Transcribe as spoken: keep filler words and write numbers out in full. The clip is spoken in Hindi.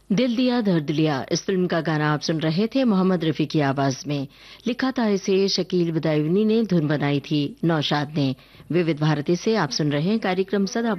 दिल दिया दर्द लिया, इस फिल्म का गाना आप सुन रहे थे मोहम्मद रफी की आवाज में। लिखा था इसे शकील बदायूनी ने, धुन बनाई थी नौशाद ने। विविध भारती से आप सुन रहे हैं कार्यक्रम सदा